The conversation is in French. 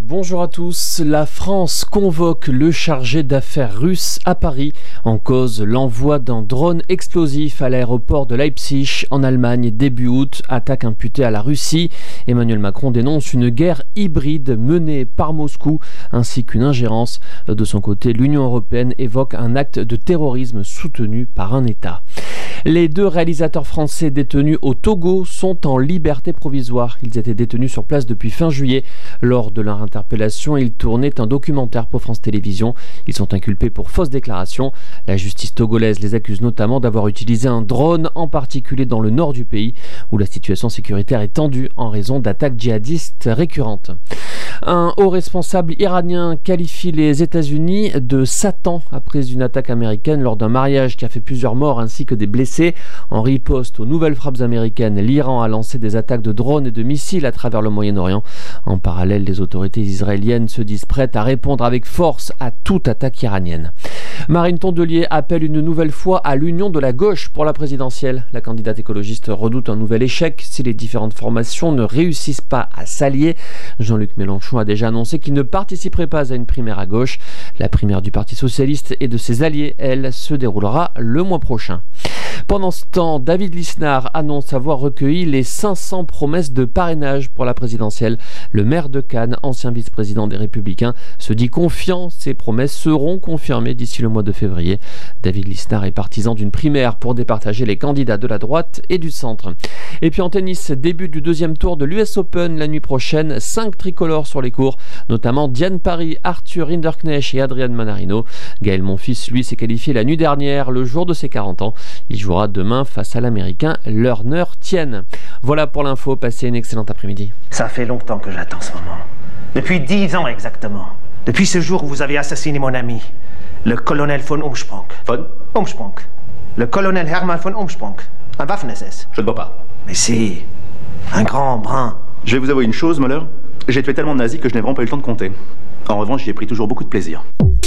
Bonjour à tous, la France convoque le chargé d'affaires russe à Paris. En cause, l'envoi d'un drone explosif à l'aéroport de Leipzig en Allemagne début août, attaque imputée à la Russie. Emmanuel Macron dénonce une guerre hybride menée par Moscou ainsi qu'une ingérence. De son côté, l'Union européenne évoque un acte de terrorisme soutenu par un État. Les deux réalisateurs français détenus au Togo sont en liberté provisoire. Ils étaient détenus sur place depuis fin juillet. Lors de leur interpellation, ils tournaient un documentaire pour France Télévisions. Ils sont inculpés pour fausse déclaration. La justice togolaise les accuse notamment d'avoir utilisé un drone, en particulier dans le nord du pays, où la situation sécuritaire est tendue en raison d'attaques djihadistes récurrentes. Un haut responsable iranien qualifie les États-Unis de Satan après une attaque américaine lors d'un mariage qui a fait plusieurs morts ainsi que des blessés. En riposte aux nouvelles frappes américaines, l'Iran a lancé des attaques de drones et de missiles à travers le Moyen-Orient. En parallèle, les autorités israéliennes se disent prêtes à répondre avec force à toute attaque iranienne. Marine Tondelier appelle une nouvelle fois à l'union de la gauche pour la présidentielle. La candidate écologiste redoute un nouvel échec si les différentes formations ne réussissent pas à s'allier. Jean-Luc Mélenchon a déjà annoncé qu'il ne participerait pas à une primaire à gauche. La primaire du Parti socialiste et de ses alliés, elle, se déroulera le mois prochain. Pendant ce temps, David Lisnard annonce avoir recueilli les 500 promesses de parrainage pour la présidentielle. Le maire de Cannes, ancien vice-président des Républicains, se dit confiant. Ces promesses seront confirmées d'ici le mois de février. David Lisnard est partisan d'une primaire pour départager les candidats de la droite et du centre. Et puis en tennis, début du deuxième tour de l'US Open la nuit prochaine. 5 tricolores sur les cours, notamment Diane Parry, Arthur Rinderknecht et Adrian Manarino. Gaël Monfils, lui, s'est qualifié la nuit dernière, le jour de ses 40 ans. Il jouera demain face à l'Américain Lerner Tien. Voilà pour l'info, passez une excellente après-midi. Ça fait longtemps que j'attends ce moment. Depuis 10 ans exactement. Depuis ce jour où vous avez assassiné mon ami, le colonel von Umsprung. Von Umsprung. Le colonel Hermann von Umsprung. Un Waffen-SS. Je ne vois pas. Mais si, un grand brun. Je vais vous avouer une chose, Muller. J'ai tué tellement de nazis que je n'ai vraiment pas eu le temps de compter. En revanche, j'y ai pris toujours beaucoup de plaisir.